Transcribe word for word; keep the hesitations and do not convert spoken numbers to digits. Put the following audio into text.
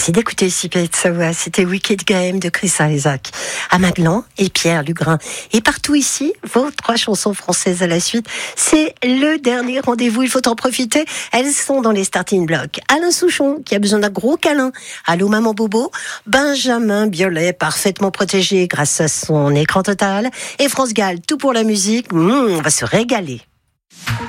Merci d'écouter Sipet Sawa. C'était Wicked Game de Chris Isaac. À Maglan et Pierre Lugrin. Et partout ici, vos trois chansons françaises à la suite. C'est le dernier rendez-vous. Il faut en profiter. Elles sont dans les starting blocks. Alain Souchon, qui a besoin d'un gros câlin. Allô, maman Bobo. Benjamin Biolay, parfaitement protégé grâce à son écran total. Et France Gall, tout pour la musique. Mmh, on va se régaler.